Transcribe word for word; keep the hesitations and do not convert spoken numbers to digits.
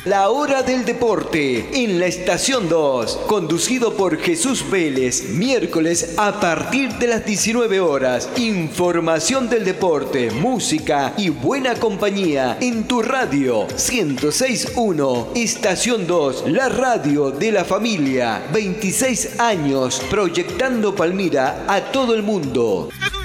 La Hora del Deporte en la Estación dos, conducido por Jesús Vélez, miércoles a partir de las diecinueve horas. Información del deporte, música y buena compañía en tu radio ciento seis punto uno. Estación dos, la radio de la familia. veintiséis años proyectando Palmira a todo el mundo.